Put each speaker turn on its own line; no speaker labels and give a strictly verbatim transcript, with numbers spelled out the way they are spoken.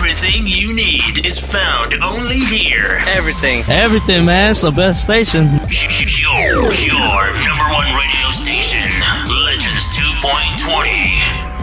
Everything you need is found only here.
Everything.
Everything, man. It's the best station.
Your, your number one radio station, Legends two point twenty.